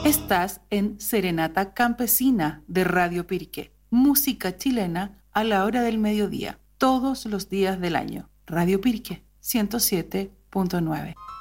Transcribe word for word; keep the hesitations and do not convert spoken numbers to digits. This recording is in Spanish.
Estás en Serenata Campesina de Radio Pirque. Música chilena a la hora del mediodía, todos los días del año. Radio Pirque, ciento siete punto nueve.